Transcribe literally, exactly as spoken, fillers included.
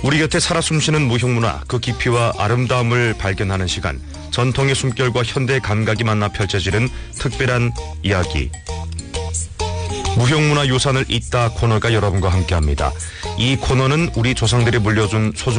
우리 곁에 살아 숨쉬는 무형문화, 그 깊이와 아름다움을 발견하는 시간, 전통의 숨결과 현대의 감각이 만나 펼쳐지는 특별한 이야기. 무형문화 유산을 잇다 코너가 여러분과 함께합니다. 이 코너는 우리 조상들이 물려준 소중